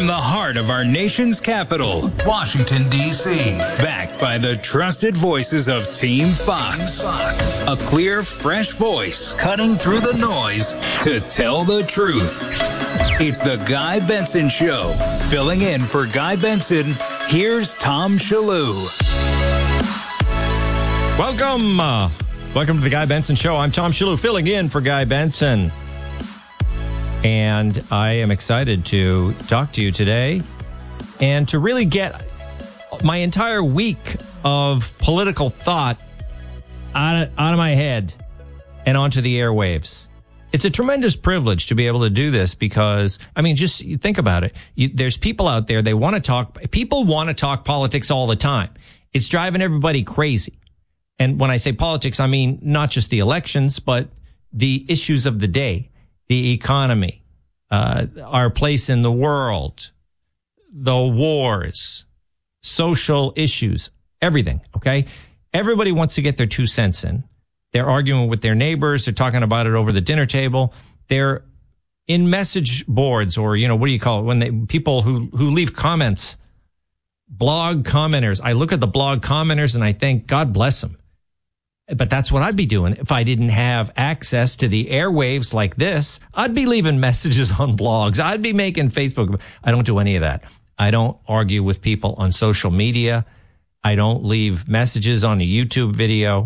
from the heart of our nation's capital, Washington, D.C. Backed by the trusted voices of Team Fox. A clear, fresh voice cutting through the noise to tell the truth. It's the Guy Benson Show. Filling in for Guy Benson, here's Tom Shillue. Welcome to the Guy Benson Show. I'm Tom Shillue, filling in for Guy Benson. And I am excited to talk to you today and to really get my entire week of political thought out of my head and onto the airwaves. It's a tremendous privilege to be able to do this because, I mean, just think about it. There's people out there, they want to talk. People want to talk politics all the time. It's driving everybody crazy. And when I say politics, I mean not just the elections, but the issues of the day. The economy, our place in the world, the wars, social issues, everything, okay? Everybody wants to get their 2 cents in. They're arguing with their neighbors. They're talking about it over the dinner table. They're in message boards or, what do you call it? People who leave comments, blog commenters. I look at the blog commenters and I think, God bless them. But that's what I'd be doing if I didn't have access to the airwaves like this. I'd be leaving messages on blogs. I'd be making Facebook. I don't do any of that. I don't argue with people on social media. I don't leave messages on a YouTube video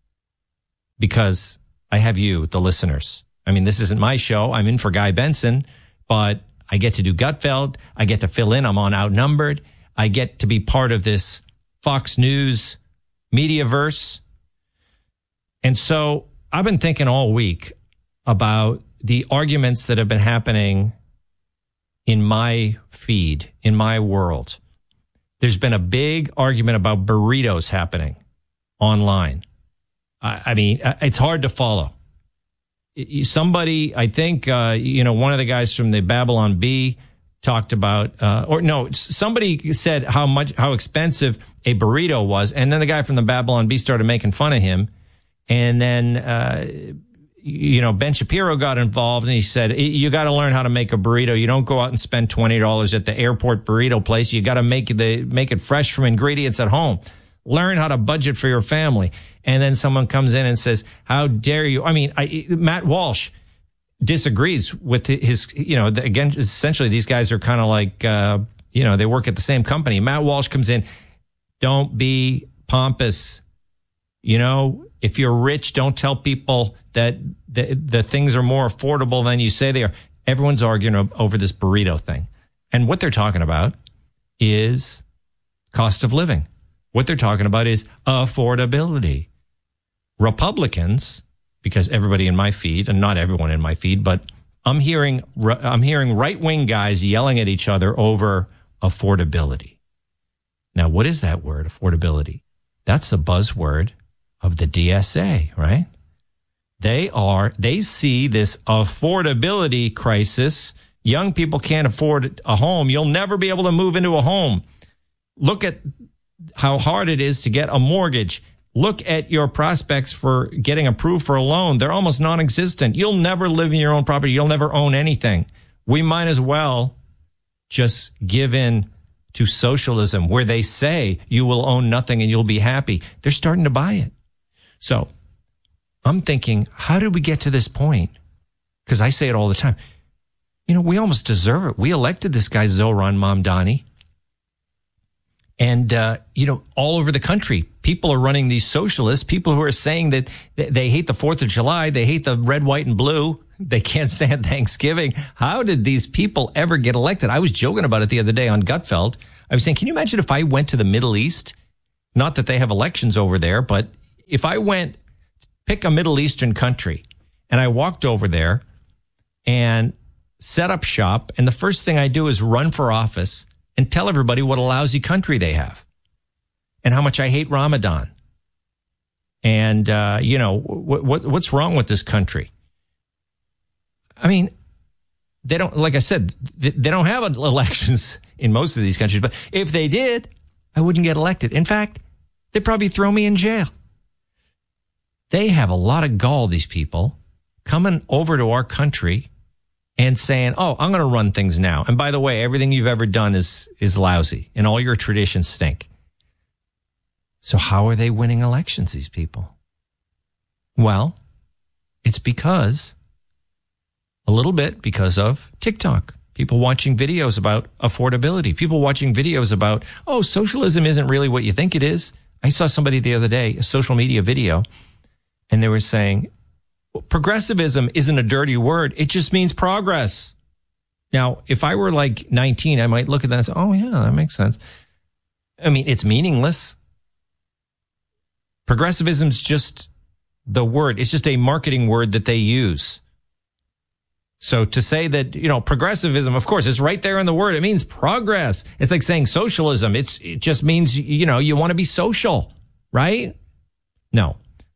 because I have you, the listeners. I mean, this isn't my show. I'm in for Guy Benson, but I get to do Gutfeld. I get to fill in. I'm on Outnumbered. I get to be part of this Fox News Mediaverse. And so I've been thinking all week about the arguments that have been happening in my feed, in my world. There's been a big argument about burritos happening online. I mean, it's hard to follow. Somebody, I think, one of the guys from the Babylon Bee talked about, somebody said how expensive a burrito was. And then the guy from the Babylon Bee started making fun of him. And then, Ben Shapiro got involved and he said, you got to learn how to make a burrito. You don't go out and spend $20 at the airport burrito place. You got to make it fresh from ingredients at home. Learn how to budget for your family. And then someone comes in and says, how dare you? I mean, Matt Walsh disagrees with his, again, essentially these guys are kind of like, they work at the same company. Matt Walsh comes in, don't be pompous. If you're rich, don't tell people that the things are more affordable than you say they are. Everyone's arguing over this burrito thing. And what they're talking about is cost of living. What they're talking about is affordability. Republicans, because everybody in my feed, and not everyone in my feed, but I'm hearing right-wing guys yelling at each other over affordability. Now, what is that word, affordability? That's the buzzword of the DSA, right? They see this affordability crisis. Young people can't afford a home. You'll never be able to move into a home. Look at how hard it is to get a mortgage. Look at your prospects for getting approved for a loan. They're almost non-existent. You'll never live in your own property. You'll never own anything. We might as well just give in to socialism where they say you will own nothing and you'll be happy. They're starting to buy it. So I'm thinking, how did we get to this point? Because I say it all the time. We almost deserve it. We elected this guy, Zohran Mamdani. And, all over the country, people are running these socialists, people who are saying that they hate the 4th of July. They hate the red, white, and blue. They can't stand Thanksgiving. How did these people ever get elected? I was joking about it the other day on Gutfeld. I was saying, can you imagine if I went to the Middle East? Not that they have elections over there, but if I pick a Middle Eastern country and I walked over there and set up shop, and the first thing I do is run for office and tell everybody what a lousy country they have and how much I hate Ramadan. And, what's wrong with this country? I mean, they don't, like I said, they don't have elections in most of these countries, but if they did, I wouldn't get elected. In fact, they'd probably throw me in jail. They have a lot of gall, these people, coming over to our country and saying, oh, I'm going to run things now. And by the way, everything you've ever done is lousy and all your traditions stink. So how are they winning elections, these people? Well, it's a little bit because of TikTok. People watching videos about affordability. People watching videos about, oh, socialism isn't really what you think it is. I saw somebody the other day, a social media video, and they were saying, progressivism isn't a dirty word. It just means progress. Now, if I were like 19, I might look at that and say, oh, yeah, that makes sense. I mean, it's meaningless. Progressivism's just the word. It's just a marketing word that they use. So to say that, progressivism, of course, it's right there in the word. It means progress. It's like saying socialism. It just means, you want to be social, right? No.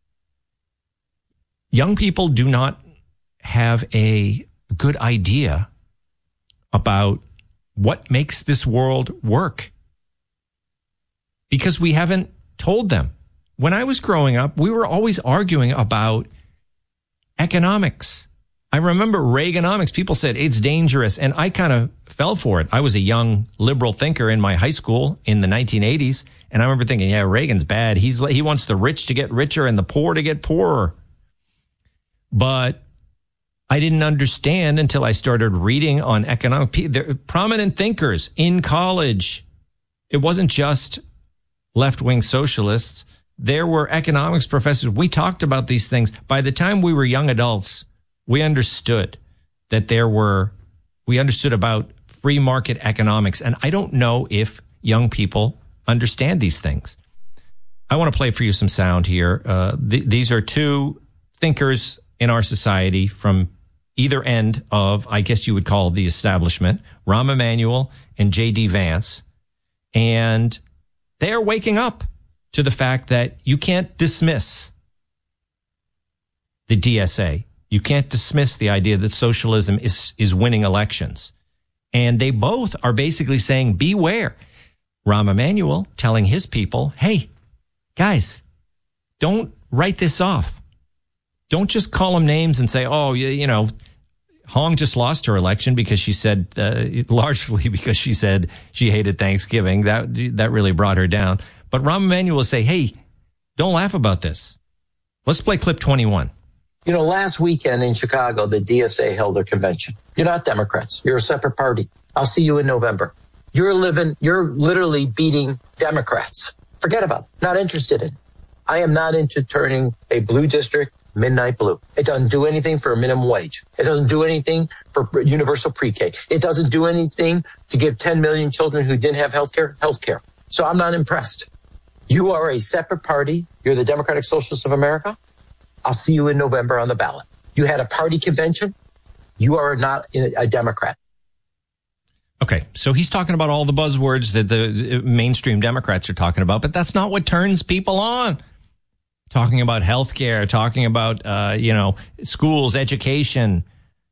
Young people do not have a good idea about what makes this world work because we haven't told them. When I was growing up, we were always arguing about economics. I remember Reaganomics. People said it's dangerous, and I kind of fell for it. I was a young liberal thinker in my high school in the 1980s, and I remember thinking, yeah, Reagan's bad. He wants the rich to get richer and the poor to get poorer. But I didn't understand until I started reading on prominent thinkers in college. It wasn't just left-wing socialists. There were economics professors. We talked about these things. By the time we were young adults, we understood we understood about free market economics. And I don't know if young people understand these things. I want to play for you some sound here. These are two thinkers in our society from either end of, I guess you would call the establishment, Rahm Emanuel and J.D. Vance. And they are waking up to the fact that you can't dismiss the DSA. You can't dismiss the idea that socialism is winning elections. And they both are basically saying, beware. Rahm Emanuel telling his people, hey, guys, don't write this off. Don't just call them names and say, oh, Hong just lost her election because she said, largely because she said she hated Thanksgiving. That really brought her down. But Rahm Emanuel will say, hey, don't laugh about this. Let's play clip 21. Last weekend in Chicago, the DSA held their convention. You're not Democrats. You're a separate party. I'll see you in November. You're literally beating Democrats. Forget about it. Not interested in it. I am not into turning a blue district midnight blue. It doesn't do anything for a minimum wage. It doesn't do anything for universal pre-K. It doesn't do anything to give 10 million children who didn't have health care. So I'm not impressed. You are a separate party. You're the Democratic Socialists of America. I'll see you in November on the ballot. You had a party convention. You are not a Democrat. Okay, so he's talking about all the buzzwords that the mainstream Democrats are talking about, but that's not what turns people on. Talking about healthcare, talking about, schools, education.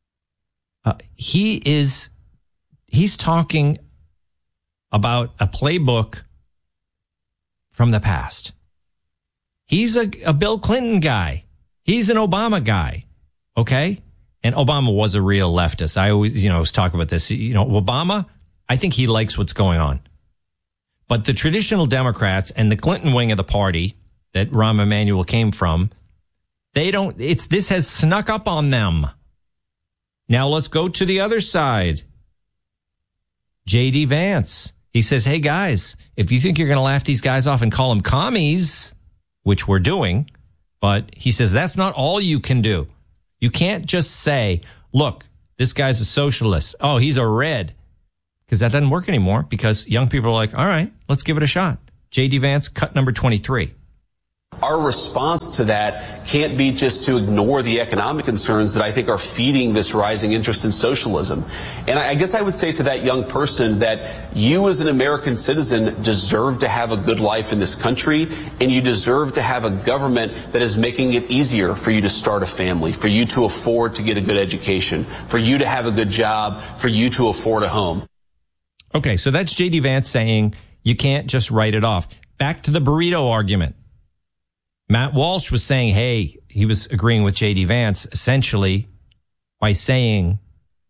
He's talking about a playbook from the past. He's a Bill Clinton guy. He's an Obama guy. Okay? And Obama was a real leftist. I always talk about this. Obama, I think he likes what's going on. But the traditional Democrats and the Clinton wing of the party that Rahm Emanuel came from, this has snuck up on them. Now let's go to the other side. J.D. Vance. He says, hey guys, if you think you're going to laugh these guys off and call them commies, which we're doing, but he says that's not all you can do. You can't just say, look, this guy's a socialist. Oh, he's a red. Because that doesn't work anymore because young people are like, all right, let's give it a shot. J.D. Vance, cut number 23. Our response to that can't be just to ignore the economic concerns that I think are feeding this rising interest in socialism. And I guess I would say to that young person that you as an American citizen deserve to have a good life in this country, and you deserve to have a government that is making it easier for you to start a family, for you to afford to get a good education, for you to have a good job, for you to afford a home. Okay, so that's J.D. Vance saying you can't just write it off. Back to the burrito argument. Matt Walsh was saying, hey, he was agreeing with J.D. Vance essentially by saying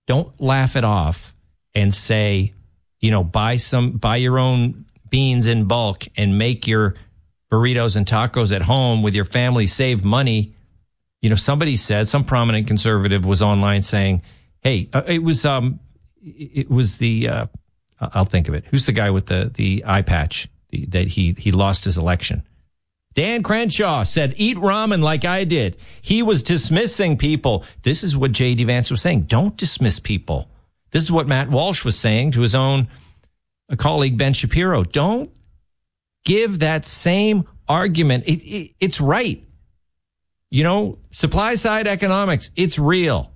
don't laugh it off and say, buy your own beans in bulk and make your burritos and tacos at home with your family, save money. Somebody said, some prominent conservative was online saying, hey, it was the, I'll think of it. Who's the guy with the eye patch that he lost his election? Dan Crenshaw said, eat ramen like I did. He was dismissing people. This is what J.D. Vance was saying. Don't dismiss people. This is what Matt Walsh was saying to his own colleague, Ben Shapiro. Don't give that same argument. It's right. Supply side economics, it's real.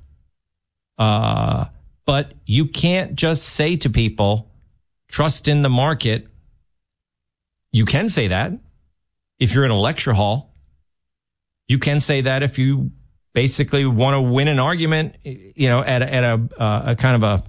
But you can't just say to people, trust in the market. You can say that if you're in a lecture hall. You can say that if you basically want to win an argument, at a kind of a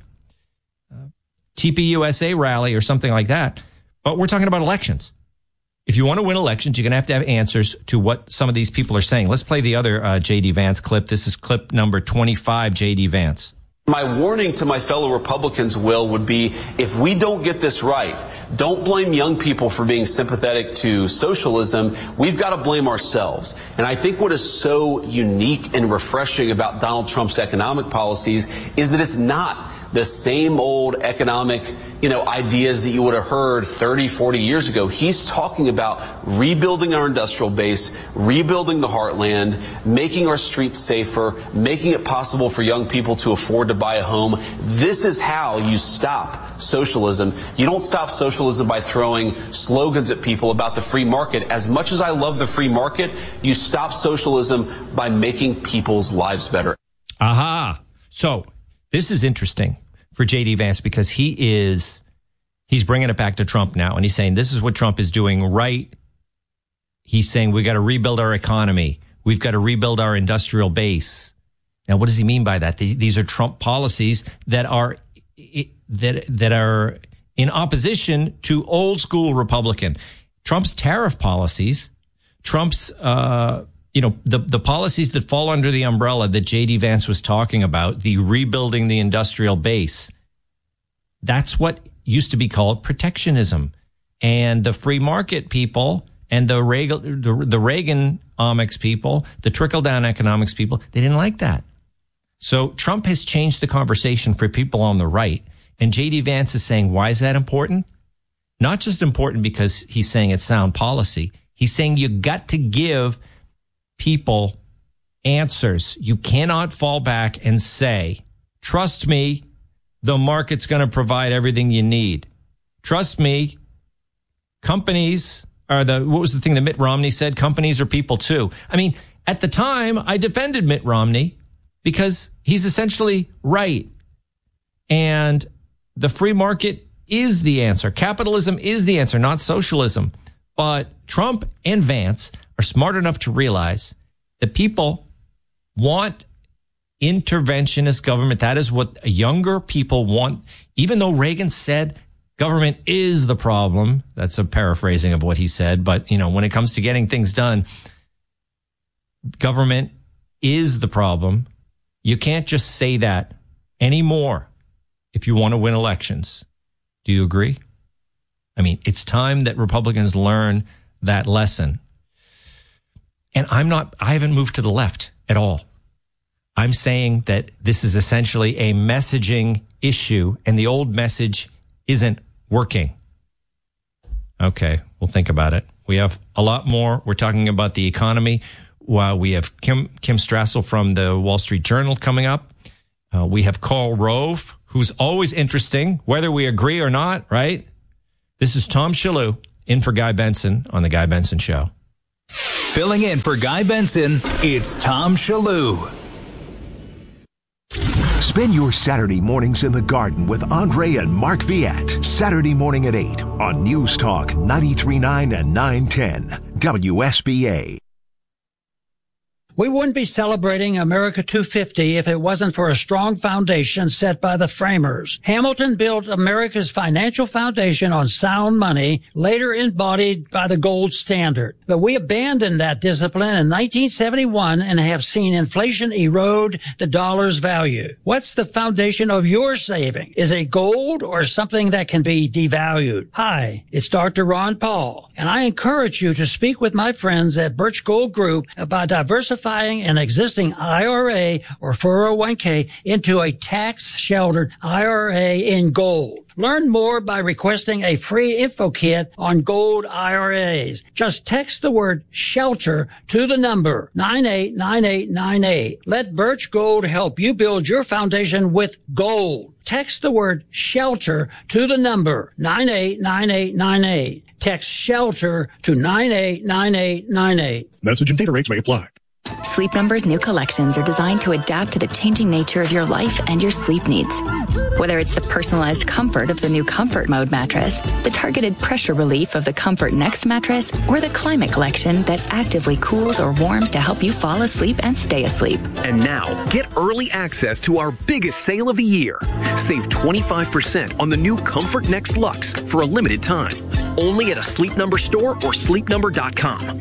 TPUSA rally or something like that. But we're talking about elections. If you want to win elections, you're going to have answers to what some of these people are saying. Let's play the other J.D. Vance clip. This is clip number 25, J.D. Vance. My warning to my fellow Republicans, Will, would be if we don't get this right, don't blame young people for being sympathetic to socialism. We've got to blame ourselves. And I think what is so unique and refreshing about Donald Trump's economic policies is that it's not the same old economic, ideas that you would have heard 30, 40 years ago. He's talking about rebuilding our industrial base, rebuilding the heartland, making our streets safer, making it possible for young people to afford to buy a home. This is how you stop socialism. You don't stop socialism by throwing slogans at people about the free market. As much as I love the free market, you stop socialism by making people's lives better. Aha. So this is interesting for J.D. Vance because he's bringing it back to Trump now. And he's saying this is what Trump is doing right. He's saying we got to rebuild our economy. We've got to rebuild our industrial base. Now, what does he mean by that? These are Trump policies that are in opposition to old school Republican. Trump's tariff policies, Trump's the policies that fall under the umbrella that J.D. Vance was talking about, the rebuilding the industrial base, that's what used to be called protectionism. And the free market people and the Reaganomics people, the trickle-down economics people, they didn't like that. So Trump has changed the conversation for people on the right. And J.D. Vance is saying, why is that important? Not just important because he's saying it's sound policy. He's saying you got to give people answers. You cannot fall back and say, trust me, the market's going to provide everything you need. Trust me, companies are what was the thing that Mitt Romney said? Companies are people too. I mean, at the time, I defended Mitt Romney because he's essentially right. And the free market is the answer. Capitalism is the answer, not socialism. But Trump and Vance are smart enough to realize that people want interventionist government. That is what younger people want. Even though Reagan said government is the problem, that's a paraphrasing of what he said. But, when it comes to getting things done, government is the problem. You can't just say that anymore if you want to win elections. Do you agree? I mean, it's time that Republicans learn that lesson. And I haven't moved to the left at all. I'm saying that this is essentially a messaging issue and the old message isn't working. Okay, we'll think about it. We have a lot more. We're talking about the economy. We have Kim Strassel from the Wall Street Journal coming up. We have Karl Rove, who's always interesting, whether we agree or not, right? This is Tom Shalhoub in for Guy Benson on The Guy Benson Show. Filling in for Guy Benson, it's Tom Shalhoub. Spend your Saturday mornings in the garden with Andre and Mark Viette. Saturday morning at 8 on News Talk 93.9 and 910 WSBA. We wouldn't be celebrating America 250 if it wasn't for a strong foundation set by the framers. Hamilton built America's financial foundation on sound money, later embodied by the gold standard. But we abandoned that discipline in 1971 and have seen inflation erode the dollar's value. What's the foundation of your saving? Is it gold or something that can be devalued? Hi, it's Dr. Ron Paul, and I encourage you to speak with my friends at Birch Gold Group about diversifying an existing IRA or 401k into a tax-sheltered IRA in gold. Learn more by requesting a free info kit on gold IRAs. Just text the word SHELTER to the number 989898. Let Birch Gold help you build your foundation with gold. Text the word SHELTER to the number 989898. Text SHELTER to 989898. Message and data rates may apply. Sleep Number's new collections are designed to adapt to the changing nature of your life and your sleep needs. Whether it's the personalized comfort of the new Comfort Mode mattress, the targeted pressure relief of the Comfort Next mattress, or the Climate Collection that actively cools or warms to help you fall asleep and stay asleep. And now, get early access to our biggest sale of the year. Save 25% on the new Comfort Next Luxe for a limited time. Only at a Sleep Number store or sleepnumber.com.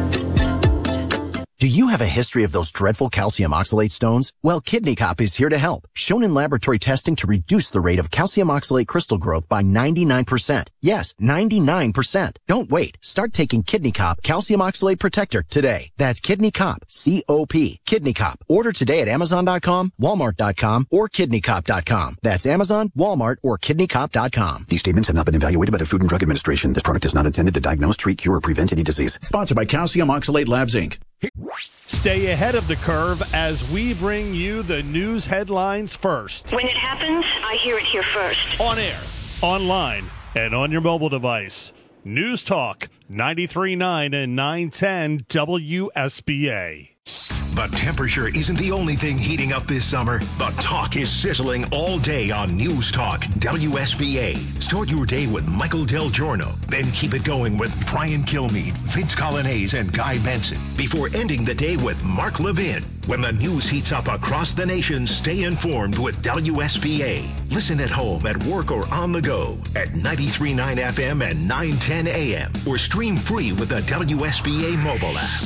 Do you have a history of those dreadful calcium oxalate stones? Well, Kidney Cop is here to help. Shown in laboratory testing to reduce the rate of calcium oxalate crystal growth by 99%. Yes, 99%. Don't wait. Start taking Kidney Cop Calcium Oxalate Protector today. That's Kidney Cop, C-O-P, Kidney Cop. Order today at Amazon.com, Walmart.com, or KidneyCop.com. That's Amazon, Walmart, or KidneyCop.com. These statements have not been evaluated by the Food and Drug Administration. This product is not intended to diagnose, treat, cure, or prevent any disease. Sponsored by Calcium Oxalate Labs, Inc. Stay ahead of the curve as we bring you the news headlines first. When it happens, I hear it here first. On air, online, and on your mobile device. News Talk 93.9 and 910 WSBA. The temperature isn't the only thing heating up this summer. The talk is sizzling all day on News Talk WSBA. Start your day with Michael Del Giorno, then keep it going with Brian Kilmeade, Vince Colonnese, and Guy Benson, before ending the day with Mark Levin. When the news heats up across the nation, stay informed with WSBA. Listen at home, at work, or on the go at 93.9 FM and 910 AM, or stream free with the WSBA mobile app.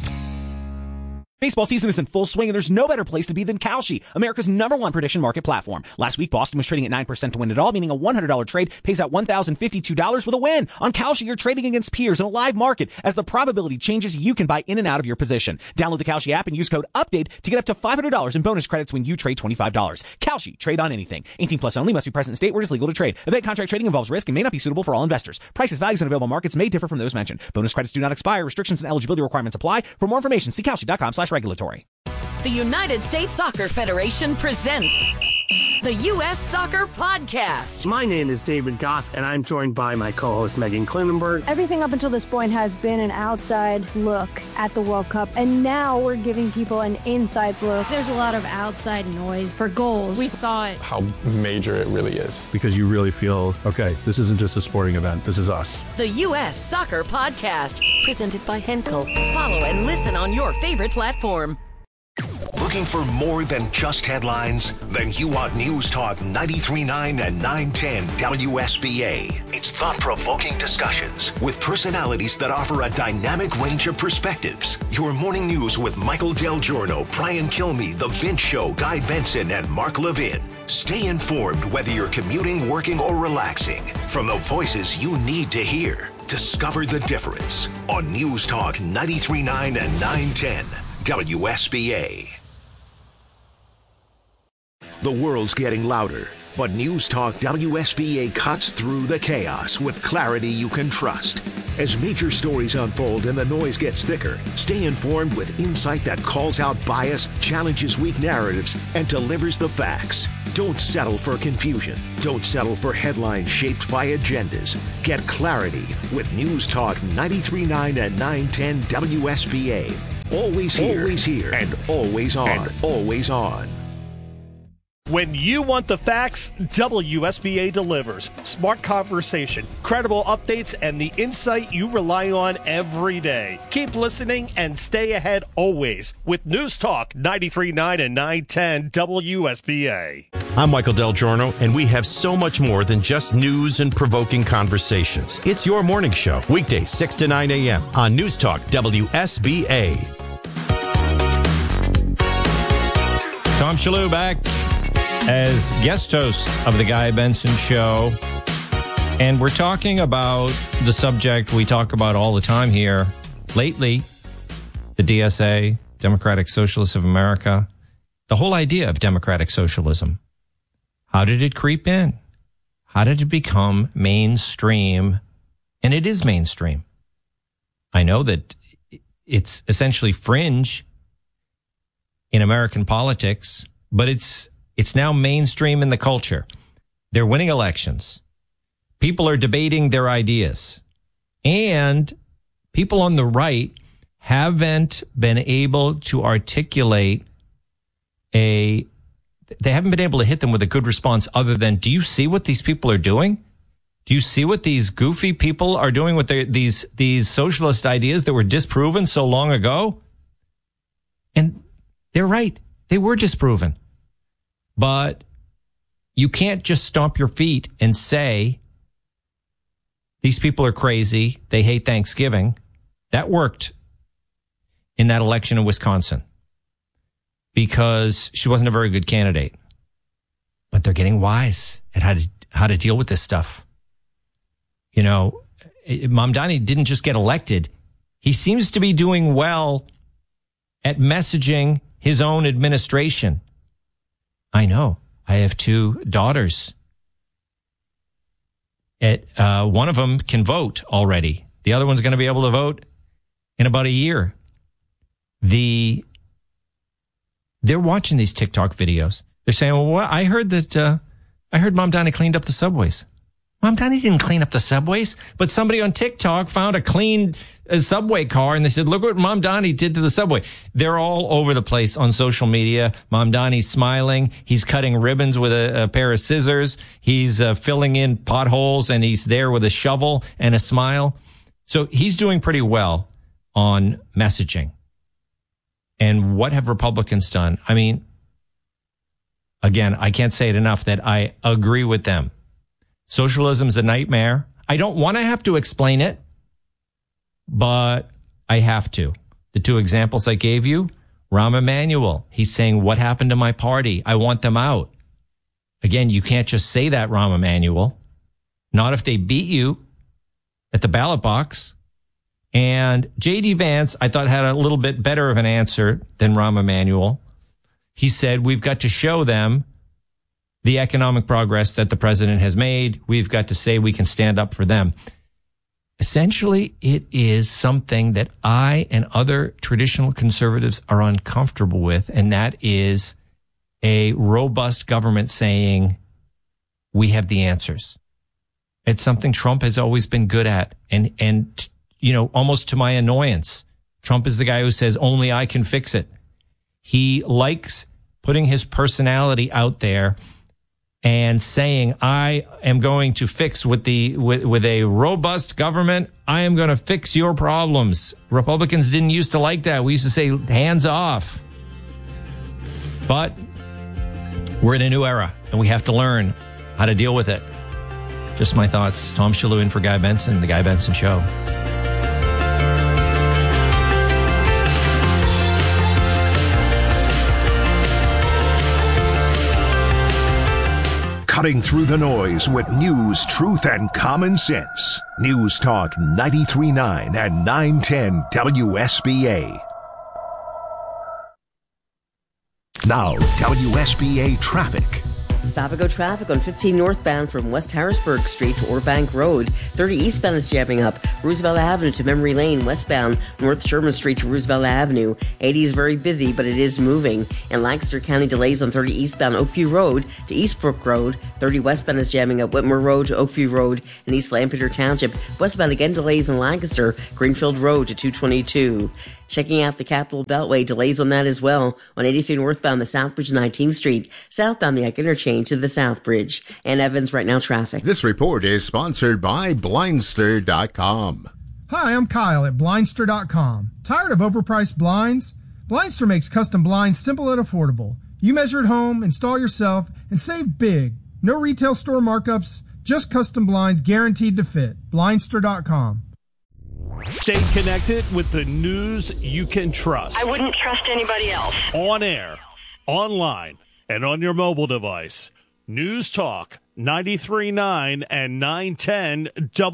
Baseball season is in full swing, and there's no better place to be than Kalshi, America's #1 prediction market platform. Last week, Boston was trading at 9% to win it all, meaning a $100 trade pays out $1,052 with a win. On Kalshi, you're trading against peers in a live market. As the probability changes, you can buy in and out of your position. Download the Kalshi app and use code UPDATE to get up to $500 in bonus credits when you trade $25. Kalshi, trade on anything. 18 plus only, must be present in state where it is legal to trade. Event contract trading involves risk and may not be suitable for all investors. Prices, values, and available markets may differ from those mentioned. Bonus credits do not expire. Restrictions and eligibility requirements apply. For more information, see Kalshi.com/regulatory. The United States Soccer Federation presents the U.S. Soccer Podcast. My name is David Goss, and I'm joined by my co-host Megan Klinenberg. Everything up until this point has been an outside look at the World Cup, and now we're giving people an inside look. There's a lot of outside noise for goals. We thought how major it really is. Because you really feel, okay, this isn't just a sporting event, this is us. The U.S. Soccer Podcast, presented by Henkel. Follow and listen on your favorite platform. Looking for more than just headlines? Then you want News Talk 93.9 and 910 WSBA. It's thought-provoking discussions with personalities that offer a dynamic range of perspectives. Your morning news with Michael Del Giorno, Brian Kilmeade, The Vince Show, Guy Benson, and Mark Levin. Stay informed whether you're commuting, working, or relaxing. From the voices you need to hear, discover the difference on News Talk 93.9 and 910 WSBA. The world's getting louder, but News Talk WSBA cuts through the chaos with clarity you can trust. As major stories unfold and the noise gets thicker, stay informed with insight that calls out bias, challenges weak narratives, and delivers the facts. Don't settle for confusion. Don't settle for headlines shaped by agendas. Get clarity with News Talk 93.9 and 910 WSBA. Always here, and always on, and always on. When you want the facts, WSBA delivers. Smart conversation, credible updates, and the insight you rely on every day. Keep listening and stay ahead always with News Talk 93.9 and 910 WSBA. I'm Michael Del Giorno, and we have so much more than just news and provoking conversations. It's your morning show, weekdays 6 to 9 a.m. on News Talk WSBA. Tom Shalhoub back as guest host of the Guy Benson Show. And we're talking about the subject we talk about all the time here lately, the DSA, Democratic Socialists of America, the whole idea of democratic socialism. How did it creep in? How did it become mainstream? And it is mainstream. I know that it's essentially fringe in American politics, but it's now mainstream in the culture. They're winning elections. People are debating their ideas. And people on the right haven't been able to articulate they haven't been able to hit them with a good response other than, do you see what these people are doing? Do you see what these goofy people are doing with these socialist ideas that were disproven so long ago? And they're right. They were disproven. But you can't just stomp your feet and say, these people are crazy. They hate Thanksgiving. That worked in that election in Wisconsin because she wasn't a very good candidate. But they're getting wise at how to deal with this stuff. You know, Mamdani didn't just get elected. He seems to be doing well at messaging his own administration. I know. I have two daughters. One of them can vote already. The other one's going to be able to vote in about a year. They're watching these TikTok videos. They're saying, well, I heard Mamdani cleaned up the subways. Mamdani didn't clean up the subways, but somebody on TikTok found a clean subway car and they said, look what Mamdani did to the subway. They're all over the place on social media. Mamdani's smiling. He's cutting ribbons with a pair of scissors. He's filling in potholes and he's there with a shovel and a smile. So he's doing pretty well on messaging. And what have Republicans done? I mean, again, I can't say it enough that I agree with them. Socialism's a nightmare. I don't want to have to explain it, but I have to. The two examples I gave you, Rahm Emanuel, he's saying, what happened to my party? I want them out. Again, you can't just say that, Rahm Emanuel. Not if they beat you at the ballot box. And J.D. Vance, I thought, had a little bit better of an answer than Rahm Emanuel. He said, we've got to show them the economic progress that the president has made. We've got to say we can stand up for them. Essentially, it is something that I and other traditional conservatives are uncomfortable with, and that is a robust government saying, we have the answers. It's something Trump has always been good at, and you know, almost to my annoyance. Trump is the guy who says, only I can fix it. He likes putting his personality out there and saying, I am going to fix with a robust government, I am going to fix your problems. Republicans didn't used to like that. We used to say, hands off. But we're in a new era, and we have to learn how to deal with it. Just my thoughts. Tom Shalhoub in for Guy Benson, The Guy Benson Show. Cutting through the noise with news, truth, and common sense. News Talk 93.9 and 910 WSBA. Now, WSBA traffic. Stop-and-go traffic on 15 northbound from West Harrisburg Street to Orbank Road. 30 eastbound is jamming up. Roosevelt Avenue to Memory Lane, westbound North Sherman Street to Roosevelt Avenue. 80 is very busy, but it is moving. In Lancaster County, delays on 30 eastbound Oakview Road to Eastbrook Road. 30 westbound is jamming up Whitmore Road to Oakview Road in East Lampeter Township. Westbound again delays in Lancaster, Greenfield Road to 222. Checking out the Capitol Beltway, delays on that as well. On 83 northbound, the South Bridge 19th Street, southbound the Ike Interchange to the South Bridge. And Evans, right now, traffic. This report is sponsored by Blindster.com. Hi, I'm Kyle at Blindster.com. Tired of overpriced blinds? Blindster makes custom blinds simple and affordable. You measure at home, install yourself, and save big. No retail store markups, just custom blinds guaranteed to fit. Blindster.com. Stay connected with the news you can trust. I wouldn't trust anybody else. On air, online, and on your mobile device. News Talk 93.9 and 910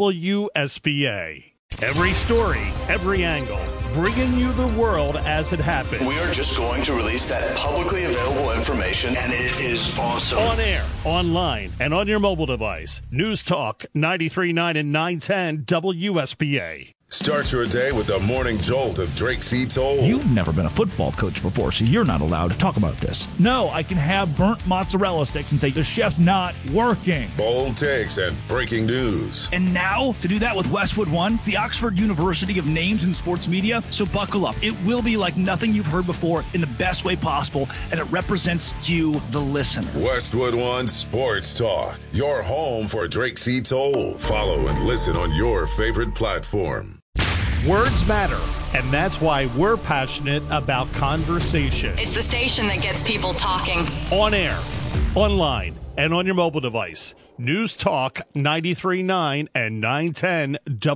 WSBA. Every story, every angle, bringing you the world as it happens. We are just going to release that publicly available information, and it is awesome. On air, online, and on your mobile device. News Talk 93.9 and 910 WSBA. Start your day with the morning jolt of Drake C. Toll. You've never been a football coach before, so you're not allowed to talk about this. No, I can have burnt mozzarella sticks and say the chef's not working. Bold takes and breaking news. And now, to do that with Westwood One, the Oxford University of Names in Sports Media. So buckle up. It will be like nothing you've heard before in the best way possible, and it represents you, the listener. Westwood One Sports Talk, your home for Drake C. Toll. Follow and listen on your favorite platform. Words matter, and that's why we're passionate about conversation. It's the station that gets people talking. On air, online, and on your mobile device. News Talk 93.9 and 910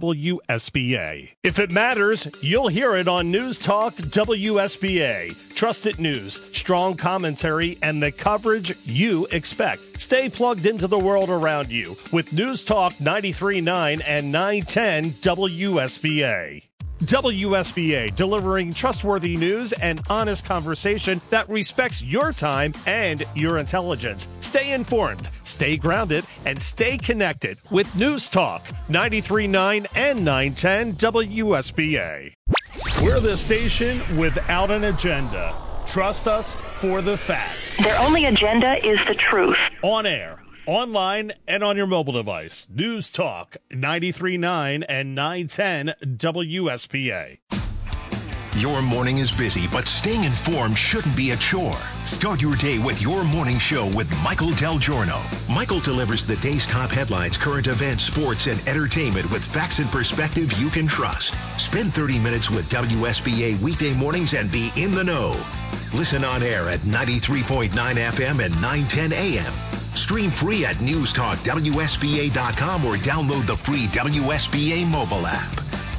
WSBA. If it matters, you'll hear it on News Talk WSBA. Trusted news, strong commentary, and the coverage you expect. Stay plugged into the world around you with News Talk 93.9 and 910 WSBA. WSBA, delivering trustworthy news and honest conversation that respects your time and your intelligence. Stay informed, stay grounded, and stay connected with News Talk 93.9 and 910 WSBA. We're the station without an agenda. Trust us for the facts. Their only agenda is the truth. On air, online, and on your mobile device. News Talk 93.9 and 910 WSBA. Your morning is busy, but staying informed shouldn't be a chore. Start your day with your morning show with Michael Del Giorno. Michael delivers the day's top headlines, current events, sports, and entertainment with facts and perspective you can trust. Spend 30 minutes with WSBA weekday mornings and be in the know. Listen on air at 93.9 FM and 910 AM. Stream free at newstalkwsba.com or download the free WSBA mobile app.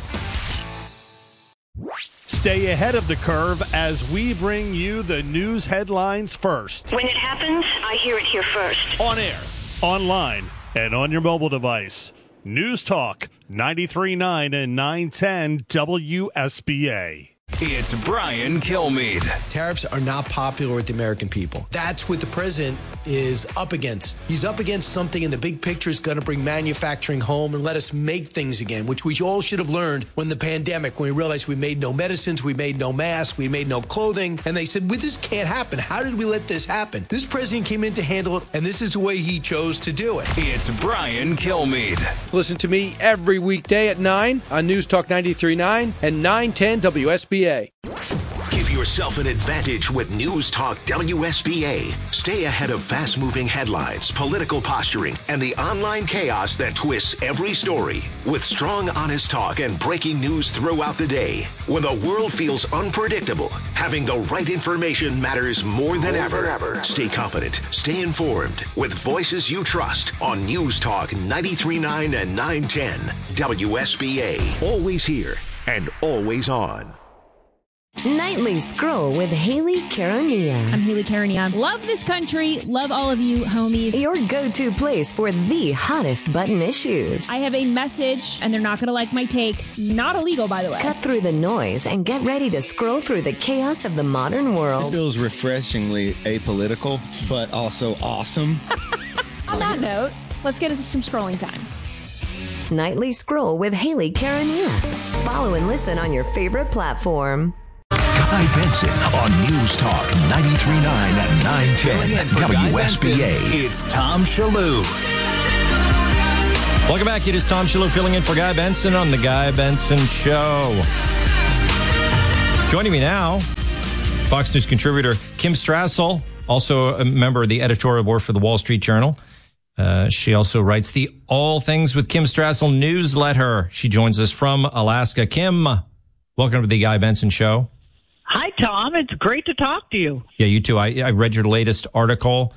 Stay ahead of the curve as we bring you the news headlines first. When it happens, I hear it here first. On air, online, and on your mobile device. News Talk 93.9 and 910 WSBA. It's Brian Kilmeade. Tariffs are not popular with the American people. That's what the president is up against. He's up against something in the big picture is going to bring manufacturing home and let us make things again, which we all should have learned when the pandemic, when we realized we made no medicines, we made no masks, we made no clothing. And they said, well, this can't happen. How did we let this happen? This president came in to handle it, and this is the way he chose to do it. It's Brian Kilmeade. Listen to me every weekday at 9 on News Talk 93.9 and 910 WSBA. Give yourself an advantage with News Talk WSBA. Stay ahead of fast-moving headlines, political posturing, and the online chaos that twists every story. With strong, honest talk and breaking news throughout the day. When the world feels unpredictable, having the right information matters more than ever. Stay confident, stay informed, with voices you trust on News Talk 93.9 and 910 WSBA. Always here and always on. Nightly Scroll with Haley Caronia. I'm Haley Caronia. Love this country. Love all of you, homies. Your go-to place for the hottest button issues. I have a message, and they're not going to like my take. Not illegal, by the way. Cut through the noise and get ready to scroll through the chaos of the modern world. This feels refreshingly apolitical, but also awesome. On that note, let's get into some scrolling time. Nightly Scroll with Haley Caronia. Follow and listen on your favorite platform. Guy Benson on News Talk 93.9 and 910 WSBA. It's Tom Shalhoub. Welcome back. It is Tom Shalhoub filling in for Guy Benson on The Guy Benson Show. Joining me now, Fox News contributor Kim Strassel, also a member of the editorial board for the Wall Street Journal. She also writes the All Things with Kim Strassel newsletter. She joins us from Alaska. Kim, welcome to the Guy Benson Show. Hi, Tom. It's great to talk to you. Yeah, you too. I read your latest article.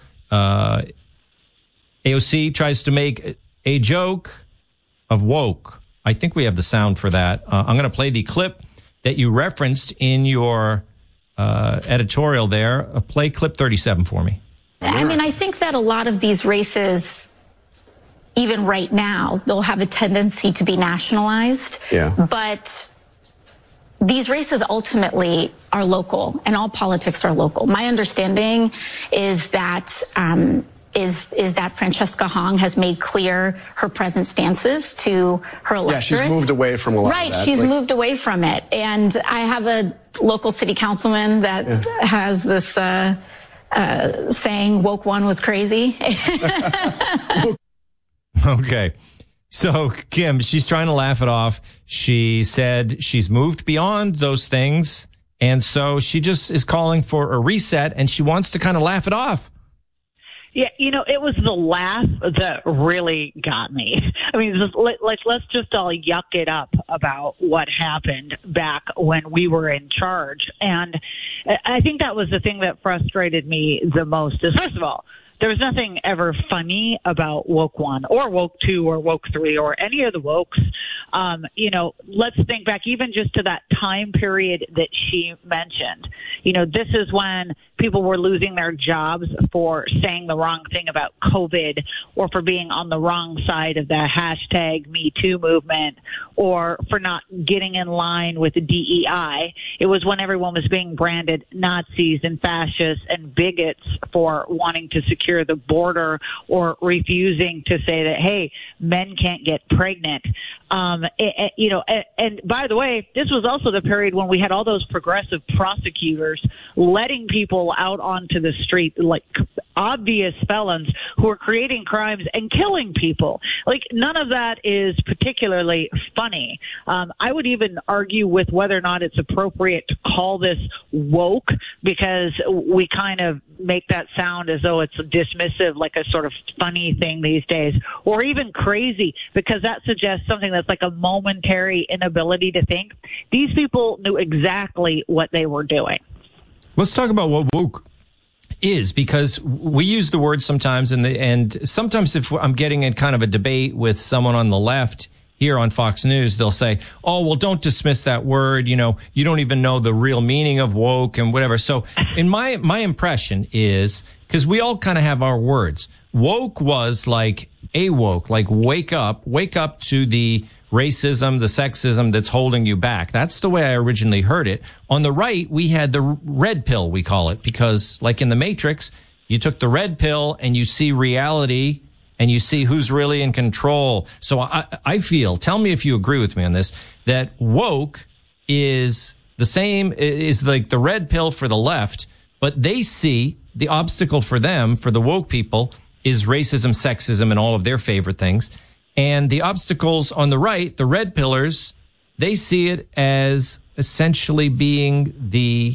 AOC tries to make a joke of woke. I think we have the sound for that. I'm going to play the clip that you referenced in your editorial there. Play clip 37 for me. I mean, I think that a lot of these races, even right now, they'll have a tendency to be nationalized. Yeah. But these races ultimately are local, and all politics are local. My understanding is that that Francesca Hong has made clear her present stances to her electorate. Yeah, she's moved away from a lot of that. Right, she's moved away from it. And I have a local city councilman that has this saying, woke one was crazy. Okay. So, Kim, she's trying to laugh it off. She said she's moved beyond those things, and so she just is calling for a reset, and she wants to kind of laugh it off. Yeah, it was the laugh that really got me. I mean, let's just all yuck it up about what happened back when we were in charge. And I think that was the thing that frustrated me the most is, first of all, there was nothing ever funny about Woke 1 or Woke 2 or Woke 3 or any of the Wokes. Let's think back even just to that time period that she mentioned. This is when people were losing their jobs for saying the wrong thing about COVID or for being on the wrong side of the hashtag Me Too movement or for not getting in line with the DEI. It was when everyone was being branded Nazis and fascists and bigots for wanting to secure the border or refusing to say that, hey, men can't get pregnant. And by the way, this was also the period when we had all those progressive prosecutors letting people out onto the street, like obvious felons who were creating crimes and killing people. Like, none of that is particularly funny. I would even argue with whether or not it's appropriate to call this woke, because we kind of make that sound as though it's dismissive, like a sort of funny thing these days, or even crazy, because that suggests something that's like a momentary inability to think. These people knew exactly what they were doing. Let's talk about what woke is, because we use the word sometimes, and sometimes if I'm getting in kind of a debate with someone on the left here on Fox News, they'll say, oh, well, don't dismiss that word. You don't even know the real meaning of woke and whatever. So in my impression is, because we all kind of have our words, woke was like awoke, like wake up to the racism, the sexism that's holding you back. That's the way I originally heard it. On the right, we had the red pill, we call it, because like in the Matrix, you took the red pill and you see reality and you see who's really in control. So I feel, tell me if you agree with me on this, that woke is the same, is like the red pill for the left, but they see the obstacle for them, for the woke people, is racism, sexism, and all of their favorite things. And the obstacles on the right, the red pillars, they see it as essentially being the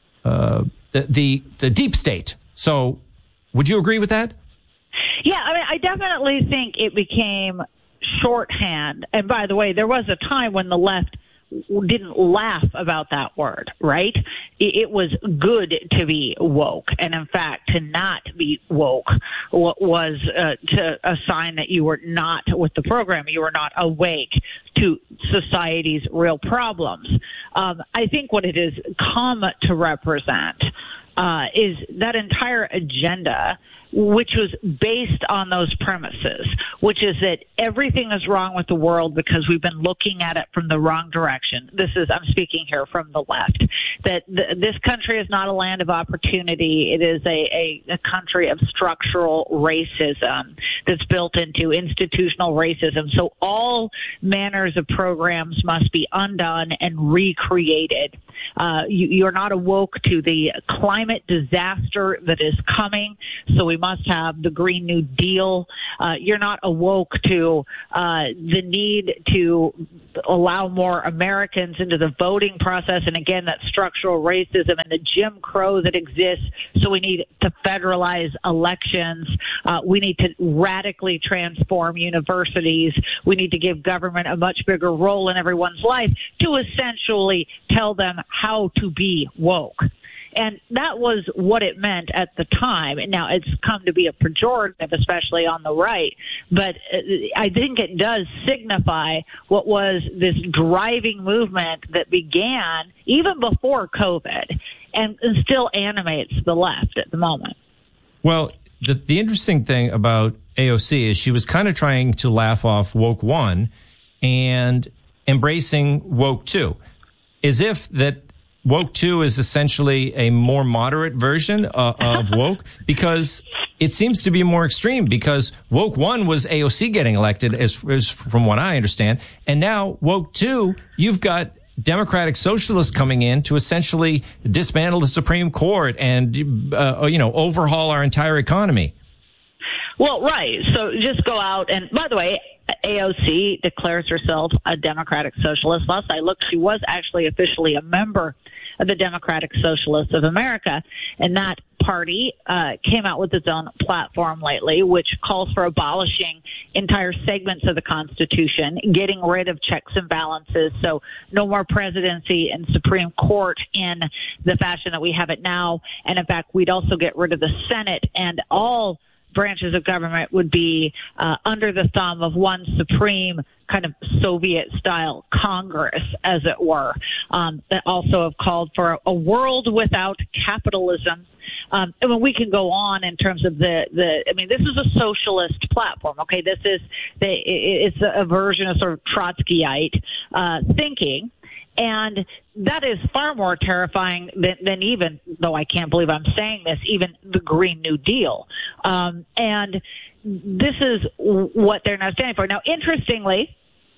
deep state. So would you agree with that? Yeah, I mean, I definitely think it became shorthand. And by the way, there was a time when the left didn't laugh about that word, right? It was good to be woke. And in fact, to not be woke was a sign that you were not with the program. You were not awake to society's real problems. I think what it has come to represent is that entire agenda, which was based on those premises, which is that everything is wrong with the world because we've been looking at it from the wrong direction. I'm speaking here from the left, that this country is not a land of opportunity. It is a country of structural racism that's built into institutional racism. So all manners of programs must be undone and recreated. You're not awoke to the climate disaster that is coming, so we must have the Green New Deal. You're not awoke to the need to allow more Americans into the voting process. And again, that structural racism and the Jim Crow that exists. So we need to federalize elections. We need to radically transform universities. We need to give government a much bigger role in everyone's life to essentially tell them how to be woke. And that was what it meant at the time. Now, it's come to be a pejorative, especially on the right. But I think it does signify what was this driving movement that began even before COVID and still animates the left at the moment. Well, the interesting thing about AOC is she was kind of trying to laugh off woke 1 and embracing woke 2, as if that woke 2 is essentially a more moderate version of woke, because it seems to be more extreme, because woke 1 was AOC getting elected, as from what I understand. And now woke 2, you've got Democratic Socialists coming in to essentially dismantle the Supreme Court and, overhaul our entire economy. Well, right. So just go out and, by the way, AOC declares herself a Democratic Socialist. Last I looked, she was actually officially a member of the Democratic Socialists of America, and that party came out with its own platform lately, which calls for abolishing entire segments of the Constitution, getting rid of checks and balances, so no more presidency and Supreme Court in the fashion that we have it now. And in fact, we'd also get rid of the Senate, and all branches of government would be under the thumb of one supreme kind of Soviet-style Congress, as it were. That also have called for a world without capitalism. And when we can go on in terms of this is a socialist platform. Okay, it's a version of sort of Trotskyite thinking. And that is far more terrifying than even, though I can't believe I'm saying this, even the Green New Deal. And this is what they're now standing for. Now, interestingly,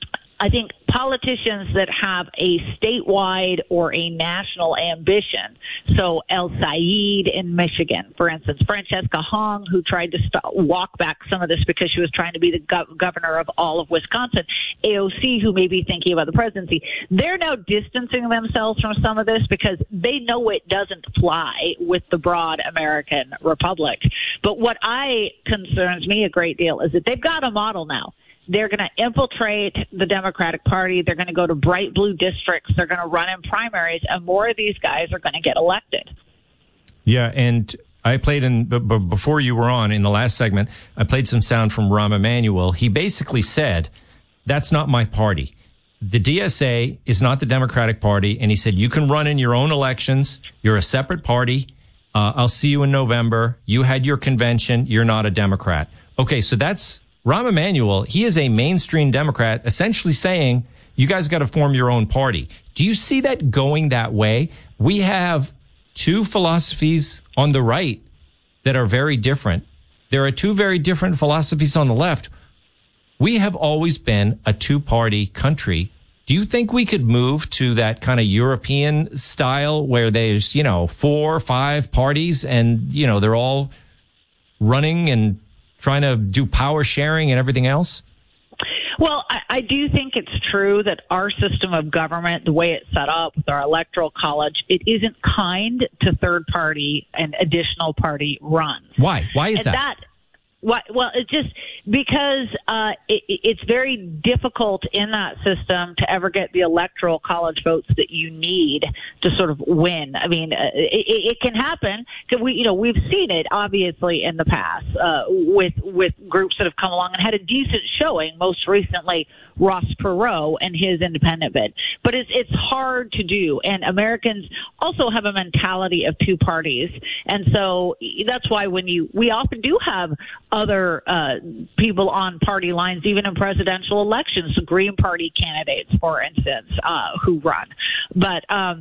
I think politicians that have a statewide or a national ambition, so El Said in Michigan, for instance, Francesca Hong, who tried to walk back some of this because she was trying to be the governor of all of Wisconsin, AOC, who may be thinking about the presidency, they're now distancing themselves from some of this because they know it doesn't fly with the broad American republic. But what concerns me a great deal is that they've got a model now. They're going to infiltrate the Democratic Party. They're going to go to bright blue districts. They're going to run in primaries, and more of these guys are going to get elected. Yeah, and I played before you were on in the last segment, I played some sound from Rahm Emanuel. He basically said, that's not my party. The DSA is not the Democratic Party. And he said, you can run in your own elections. You're a separate party. I'll see you in November. You had your convention. You're not a Democrat. Okay, so that's Rahm Emanuel. He is a mainstream Democrat, essentially saying, you guys got to form your own party. Do you see that going that way? We have two philosophies on the right that are very different. There are two very different philosophies on the left. We have always been a two-party country. Do you think we could move to that kind of European style where there's, 4 or 5 parties and, they're all running and trying to do power sharing and everything else? Well, I do think it's true that our system of government, the way it's set up with our electoral college, it isn't kind to third party and additional party runs. Why? Why is that? Well, it's just because it's very difficult in that system to ever get the electoral college votes that you need to sort of win. I mean, it can happen. We've seen it obviously in the past with groups that have come along and had a decent showing. Most recently, Ross Perot and his independent bid. But it's hard to do, and Americans also have a mentality of two parties, and so that's why we often do have other people on party lines, even in presidential elections, the Green Party candidates, for instance, who run, but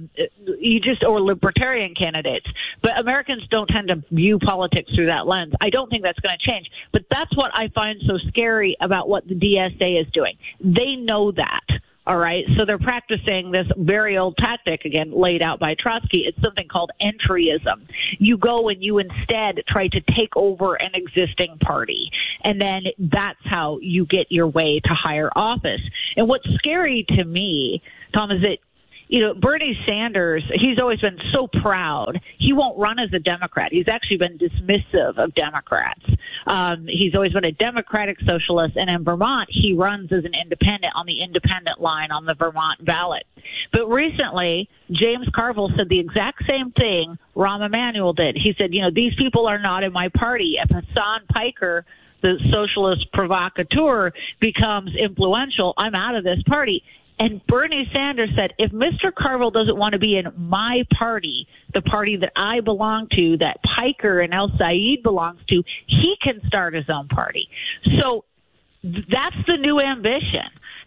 or libertarian candidates. But Americans don't tend to view politics through that lens. I don't think that's going to change. But that's what I find so scary about what the DSA is doing. They know that. All right. So they're practicing this very old tactic, again, laid out by Trotsky. It's something called entryism. You go and you instead try to take over an existing party. And then that's how you get your way to higher office. And what's scary to me, Tom, is that Bernie Sanders, he's always been so proud. He won't run as a Democrat. He's actually been dismissive of Democrats. He's always been a Democratic socialist. And in Vermont, he runs as an independent on the independent line on the Vermont ballot. But recently, James Carville said the exact same thing Rahm Emanuel did. He said, these people are not in my party. If Hassan Piker, the socialist provocateur, becomes influential, I'm out of this party. And Bernie Sanders said, if Mr. Carville doesn't want to be in my party, the party that I belong to, that Piker and El Said belongs to, he can start his own party. So that's the new ambition,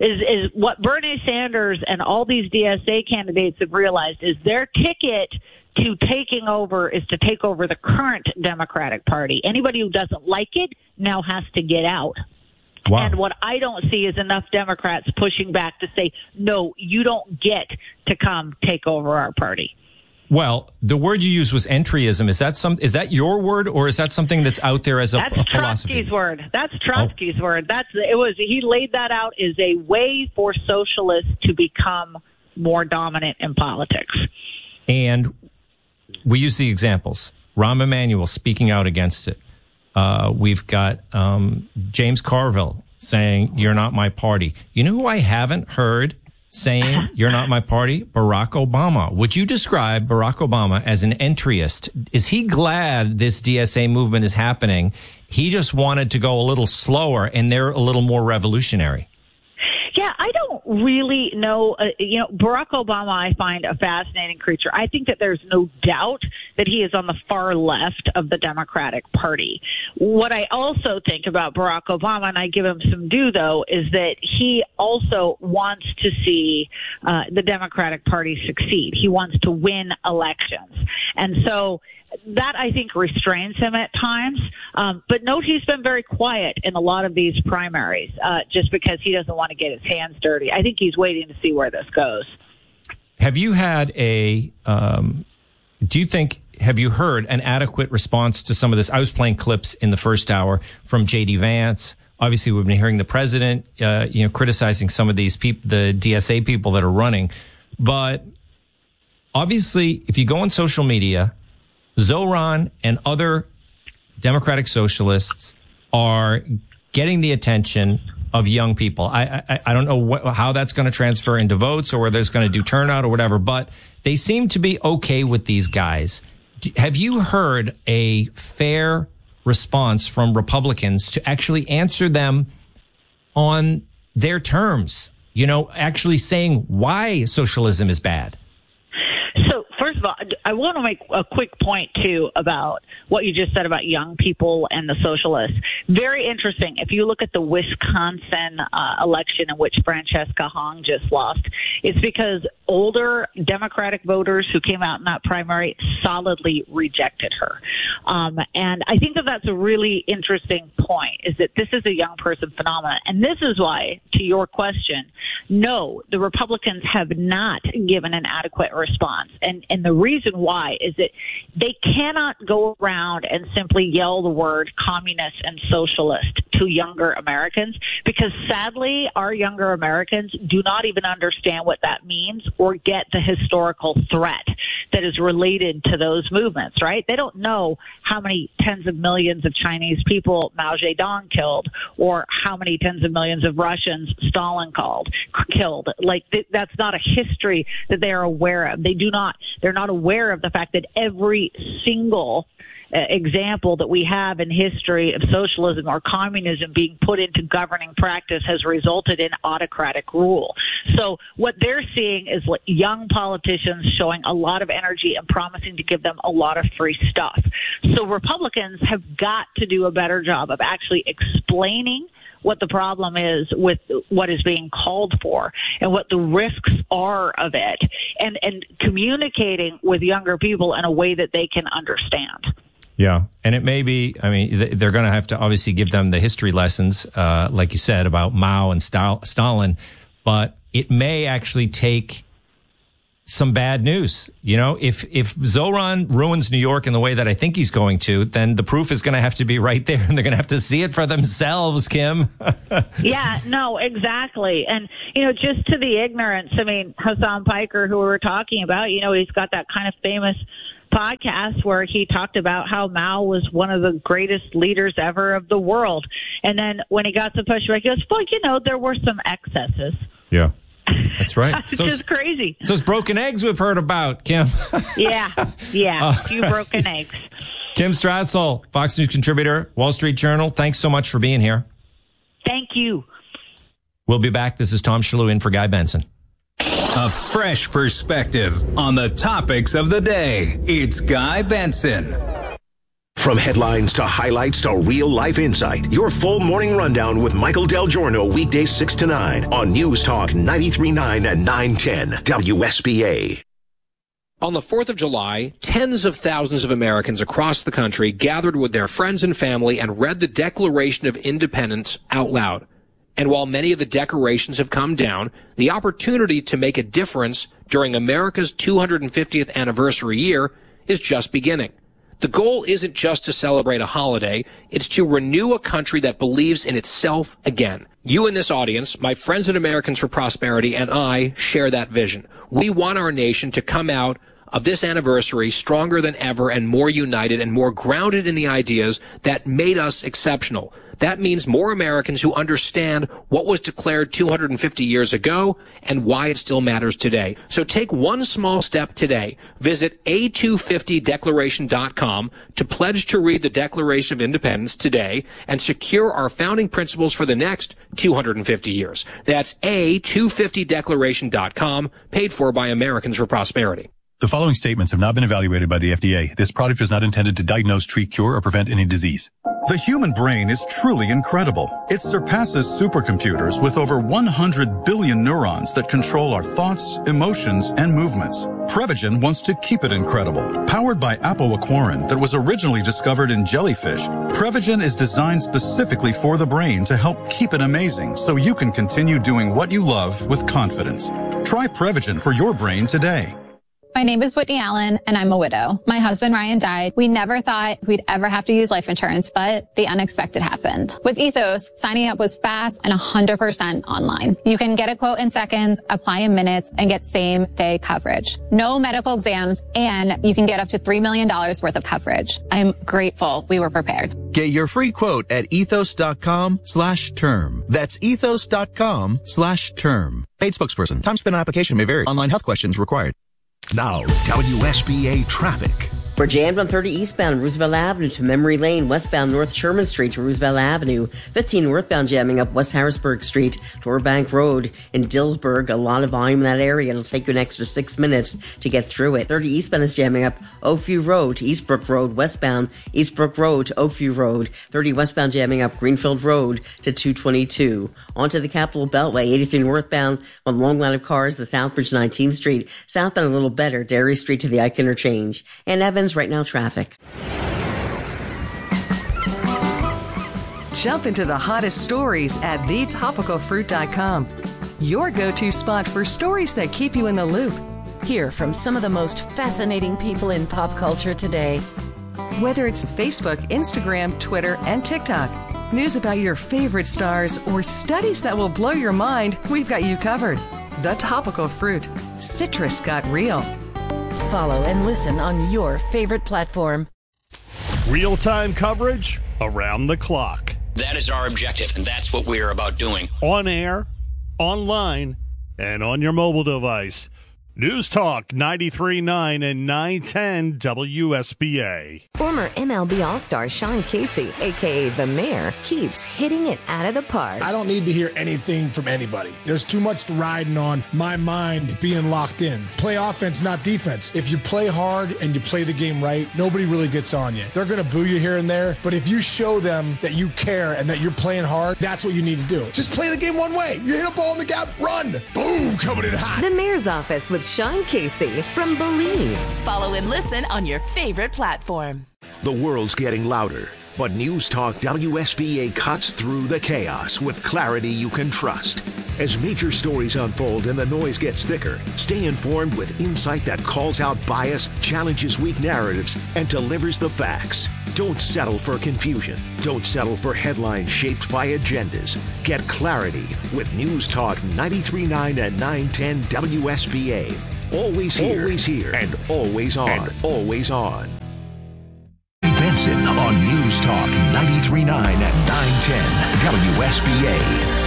is what Bernie Sanders and all these DSA candidates have realized is their ticket to taking over is to take over the current Democratic Party. Anybody who doesn't like it now has to get out. Wow. And what I don't see is enough Democrats pushing back to say, no, you don't get to come take over our party. Well, the word you used was entryism. Is that your word, or is that something that's out there as a philosophy? That's Trotsky's word. That's Trotsky's word. He laid that out as a way for socialists to become more dominant in politics. And we use the examples. Rahm Emanuel speaking out against it. We've got James Carville saying, you're not my party. You know who I haven't heard saying, you're not my party? Barack Obama. Would you describe Barack Obama as an entryist? Is he glad this DSA movement is happening? He just wanted to go a little slower, and they're a little more revolutionary. Yeah, I don't really know. Barack Obama, I find a fascinating creature. I think that there's no doubt that he is on the far left of the Democratic Party. What I also think about Barack Obama, and I give him some due, though, is that he also wants to see the Democratic Party succeed. He wants to win elections. And so that, I think, restrains him at times. But note he's been very quiet in a lot of these primaries just because he doesn't want to get his hands dirty. I think he's waiting to see where this goes. Have you had have you heard an adequate response to some of this? I was playing clips in the first hour from J.D. Vance. Obviously, we've been hearing the president, criticizing some of these people, the DSA people that are running. But obviously, if you go on social media, Zoran and other Democratic socialists are getting the attention of young people. I don't know how that's going to transfer into votes or whether it's going to do turnout or whatever, but they seem to be okay with these guys. Have you heard a fair response from Republicans to actually answer them on their terms? Actually saying why socialism is bad? First of all, I want to make a quick point, too, about what you just said about young people and the socialists. Very interesting. If you look at the Wisconsin election in which Francesca Hong just lost, it's because older Democratic voters who came out in that primary solidly rejected her. And I think that that's a really interesting point, is that this is a young person phenomenon. And this is why, to your question, no, the Republicans have not given an adequate response. And the reason why is that they cannot go around and simply yell the word communist and socialist to younger Americans, because sadly, our younger Americans do not even understand what that means or get the historical threat that is related to those movements, right? They don't know how many tens of millions of Chinese people Mao Zedong killed, or how many tens of millions of Russians Stalin killed. Like, that's not a history that they are aware of. They're not aware of the fact that every single example that we have in history of socialism or communism being put into governing practice has resulted in autocratic rule. So what they're seeing is young politicians showing a lot of energy and promising to give them a lot of free stuff. So Republicans have got to do a better job of actually explaining what the problem is with what is being called for and what the risks are of it, and communicating with younger people in a way that they can understand. Yeah. And it may be, they're going to have to obviously give them the history lessons, like you said, about Mao and Stalin. But it may actually take some bad news. You know, if Zoran ruins New York in the way that I think he's going to, then the proof is going to have to be right there, and they're going to have to see it for themselves, Kim. Yeah, no, exactly. And, you know, just to the ignorance, I mean, Hassan Piker, who we were talking about, you know, he's got that kind of famous podcast where he talked about how Mao was one of the greatest leaders ever of the world. And then when he got some pushback, he goes, well, you know, there were some excesses. Yeah. That's right. It's just crazy. Those broken eggs we've heard about, Kim. Yeah, a few broken eggs. Kim Strassel, Fox News contributor, Wall Street Journal, thanks so much for being here. Thank you. We'll be back. This is Tom Shalhoub in for Guy Benson. A fresh perspective on the topics of the day. It's Guy Benson. From headlines to highlights to real-life insight, your full morning rundown with Michael Del Giorno, weekdays 6 to 9 on News Talk 93.9 and 910 WSBA. On the 4th of July, tens of thousands of Americans across the country gathered with their friends and family and read the Declaration of Independence out loud. And while many of the decorations have come down, the opportunity to make a difference during America's 250th anniversary year is just beginning. The goal isn't just to celebrate a holiday, it's to renew a country that believes in itself again. You in this audience, my friends at Americans for Prosperity, and I share that vision. We want our nation to come out of this anniversary stronger than ever and more united and more grounded in the ideas that made us exceptional. That means more Americans who understand what was declared 250 years ago and why it still matters today. So take one small step today. Visit a250declaration.com to pledge to read the Declaration of Independence today and secure our founding principles for the next 250 years. That's a250declaration.com, paid for by Americans for Prosperity. The following statements have not been evaluated by the FDA. This product is not intended to diagnose, treat, cure, or prevent any disease. The human brain is truly incredible. It surpasses supercomputers with over 100 billion neurons that control our thoughts, emotions, and movements. Prevagen wants to keep it incredible. Powered by apoaquarin that was originally discovered in jellyfish, Prevagen is designed specifically for the brain to help keep it amazing so you can continue doing what you love with confidence. Try Prevagen for your brain today. My name is Whitney Allen, and I'm a widow. My husband, Ryan, died. We never thought we'd ever have to use life insurance, but the unexpected happened. With Ethos, signing up was fast and 100% online. You can get a quote in seconds, apply in minutes, and get same-day coverage. No medical exams, and you can get up to $3 million worth of coverage. I'm grateful we were prepared. Get your free quote at ethos.com/term. That's ethos.com/term. Paid spokesperson. Time spent on application may vary. Online health questions required. Now, WSBA traffic. We're jammed on 30 eastbound Roosevelt Avenue to Memory Lane, westbound North Sherman Street to Roosevelt Avenue, 15 northbound jamming up West Harrisburg Street to Orbank Road in Dillsburg. A lot of volume in that area. It'll take you an extra 6 minutes to get through it. 30 eastbound is jamming up Oakview Road to Eastbrook Road, westbound Eastbrook Road to Oakview Road. 30 westbound jamming up Greenfield Road to 222. Onto the Capitol Beltway, 83 northbound on the long line of cars to Southbridge 19th Street. Southbound a little better, Dairy Street to the Ike Interchange. And Evans right now traffic. Jump into the hottest stories at thetopicalfruit.com. Your go-to spot for stories that keep you in the loop. Hear from some of the most fascinating people in pop culture today. Whether it's Facebook, Instagram, Twitter, and TikTok, news about your favorite stars, or studies that will blow your mind, we've got you covered. The Topical Fruit. Citrus got real. Follow and listen on your favorite platform. Real-time coverage around the clock. That is our objective, and that's what we're about doing. On air, online, and on your mobile device. News Talk 93.9 and 910 WSBA. Former MLB All-Star Sean Casey, a.k.a. The Mayor, keeps hitting it out of the park. I don't need to hear anything from anybody. There's too much riding on my mind being locked in. Play offense, not defense. If you play hard and you play the game right, nobody really gets on you. They're going to boo you here and there, but if you show them that you care and that you're playing hard, that's what you need to do. Just play the game one way. You hit a ball in the gap, run. Boom, coming in hot. The Mayor's Office with Sean Casey from Believe. Follow and listen on your favorite platform. The world's getting louder, but News Talk WSBA cuts through the chaos with clarity you can trust. As major stories unfold and the noise gets thicker, stay informed with insight that calls out bias, challenges weak narratives, and delivers the facts. Don't settle for confusion. Don't settle for headlines shaped by agendas. Get clarity with News Talk 93.9 and 910 WSBA. Always here, and always on. Benson on News Talk 93.9 and 910 WSBA.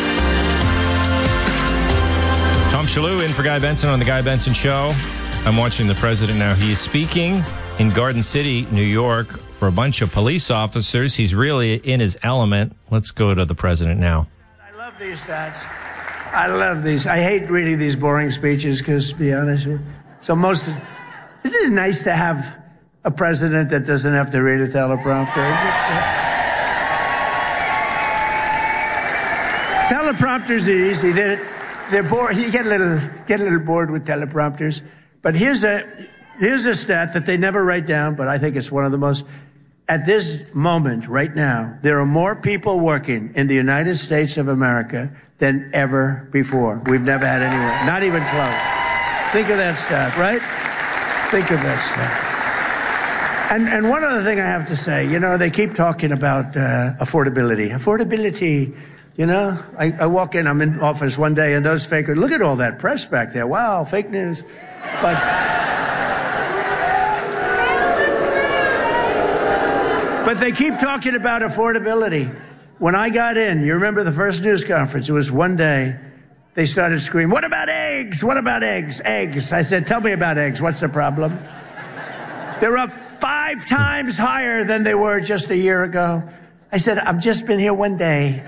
Tom Shalhoub in for Guy Benson on The Guy Benson Show. I'm watching the president now. He is speaking in Garden City, New York, for a bunch of police officers. He's really in his element. Let's go to the president now. I love these stats. I love these. I hate reading these boring speeches because, to be honest with you, isn't it nice to have a president that doesn't have to read a teleprompter? Teleprompters are easy. They're bored. You get a little bored with teleprompters. But here's a stat that they never write down, but I think it's one of the most. At this moment, right now, there are more people working in the United States of America than ever before. We've never had anyone, not even close. Think of that stat, right? Think of that stat. And one other thing I have to say, they keep talking about affordability. Affordability. I walk in, I'm in office one day, and those fakers, look at all that press back there. Wow, fake news. But they keep talking about affordability. When I got in, you remember the first news conference, it was one day, they started screaming, what about eggs? What about eggs? Eggs. I said, tell me about eggs. What's the problem? They're up 5 times higher than they were just a year ago. I said, I've just been here one day.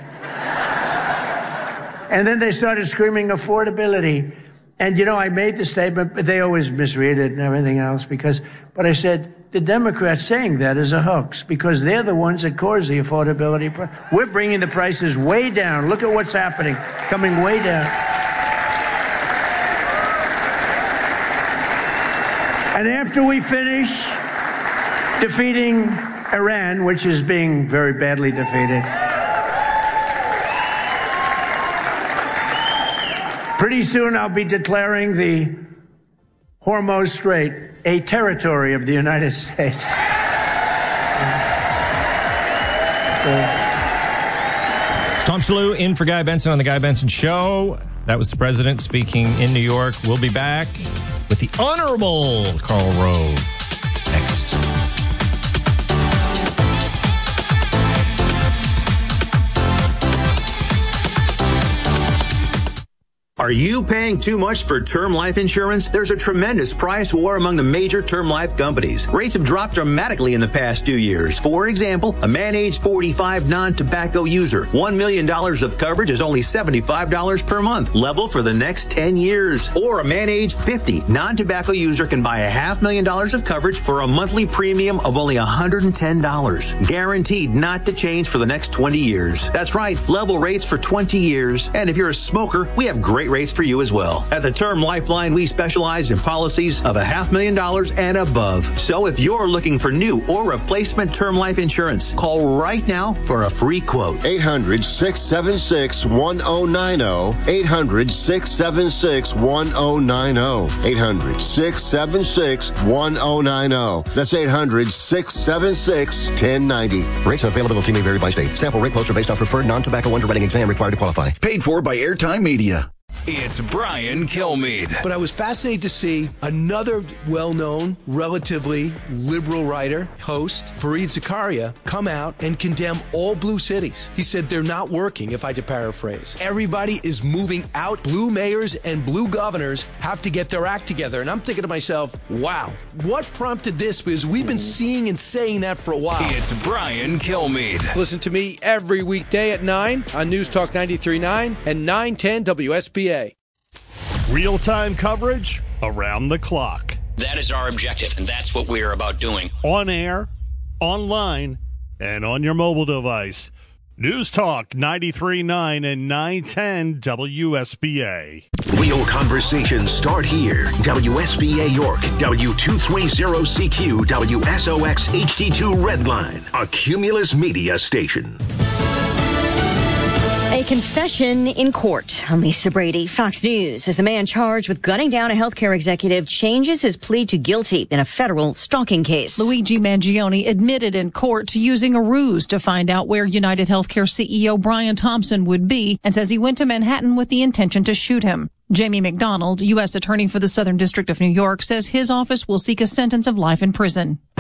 And then they started screaming affordability. And, I made the statement, but they always misread it and everything else but I said, the Democrats saying that is a hoax because they're the ones that cause the affordability. We're bringing the prices way down. Look at what's happening, coming way down. And after we finish defeating Iran, which is being very badly defeated, pretty soon I'll be declaring the Hormuz Strait a territory of the United States. It's Tom Shalhoub in for Guy Benson on The Guy Benson Show. That was the president speaking in New York. We'll be back with the Honorable Karl Rove next. Are you paying too much for term life insurance? There's a tremendous price war among the major term life companies. Rates have dropped dramatically in the past 2 years. For example, a man age 45 non-tobacco user, $1 million of coverage is only $75 per month, level for the next 10 years. Or a man age 50 non-tobacco user can buy $500,000 of coverage for a monthly premium of only $110, guaranteed not to change for the next 20 years. That's right, level rates for 20 years. And if you're a smoker, we have great rates for you as well. At the Term Lifeline, we specialize in policies of $500,000 and above. So if you're looking for new or replacement term life insurance, call right now for a free quote. 800-676-1090. 800-676-1090. 800-676-1090. That's 800-676-1090. Rates and availability may vary by state. Sample rate quotes are based on preferred non-tobacco underwriting exam required to qualify. Paid for by Airtime Media. It's Brian Kilmeade. But I was fascinated to see another well-known, relatively liberal writer, host, Fareed Zakaria, come out and condemn all blue cities. He said they're not working, if I to paraphrase. Everybody is moving out. Blue mayors and blue governors have to get their act together. And I'm thinking to myself, wow, what prompted this? Because we've been seeing and saying that for a while. It's Brian Kilmeade. Listen to me every weekday at 9 on News Talk 93.9 and 910 WSBA. Real-time coverage around the clock. That is our objective, and that's what we're about doing. On air, online, and on your mobile device. News Talk 93.9 and 910 WSBA. Real conversations start here. WSBA York, W230CQ, WSOX HD2 Redline, a Cumulus Media station. A A confession in court. I'm Lisa Brady, Fox News, as the man charged with gunning down a healthcare executive changes his plea to guilty in a federal stalking case. Luigi Mangione admitted in court to using a ruse to find out where United Healthcare CEO Brian Thompson would be, and says he went to Manhattan with the intention to shoot him. Jamie McDonald, U.S. Attorney for the Southern District of New York, says his office will seek a sentence of life in prison.